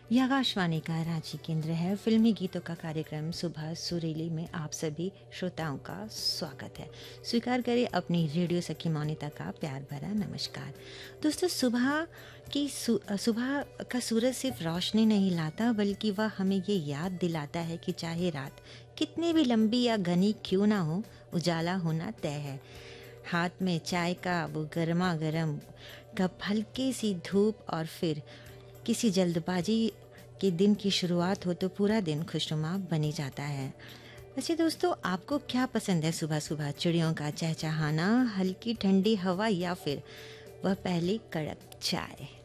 ये आकाशवाणी का रांची केंद्र है। फिल्मी गीतों का कार्यक्रम सुबह सुरीली में आप सभी श्रोताओं का स्वागत है। स्वीकार करें अपनी रेडियो सखी मोनिता का प्यार भरा नमस्कार। दोस्तों, सुबह का सूरज सिर्फ रोशनी नहीं लाता, बल्कि वह हमें ये याद दिलाता है कि चाहे रात कितनी भी लंबी या घनी क्यों ना हो, उजाला होना तय है। हाथ में चाय का वो गर्मा गर्म कप, हल्की सी धूप और फिर किसी जल्दबाजी के दिन की शुरुआत हो तो पूरा दिन खुशनुमा बनी जाता है। वैसे दोस्तों, आपको क्या पसंद है? सुबह सुबह चिड़ियों का चहचहाना, हल्की ठंडी हवा या फिर वह पहली कड़क चाय?